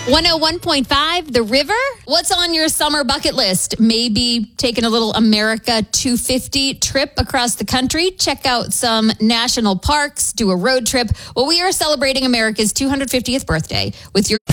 101.5, The River. What's on your summer bucket list? Maybe taking a little America 250 trip across the country, check out some national parks, do a road trip. Well, we are celebrating America's 250th birthday with your